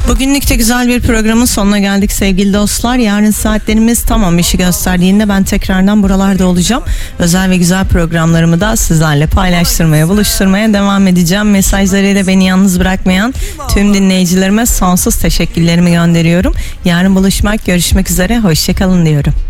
Bugünlük de güzel bir programın sonuna geldik sevgili dostlar. Yarın saatlerimiz tam 15'i gösterdiğinde ben tekrardan buralarda olacağım. Özel ve güzel programlarımı da sizlerle paylaştırmaya, buluşturmaya devam edeceğim. Mesajlarıyla beni yalnız bırakmayan tüm dinleyicilerime sonsuz teşekkürlerimi gönderiyorum. Yarın buluşmak, görüşmek üzere. Hoşçakalın diyorum.